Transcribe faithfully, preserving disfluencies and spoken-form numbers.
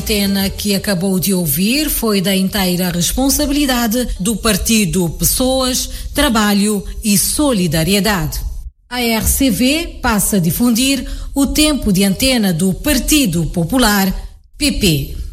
antena que acabou de ouvir foi da inteira responsabilidade do Partido Pessoas, Trabalho e Solidariedade. A R C V passa a difundir o tempo de antena do Partido Popular, P P.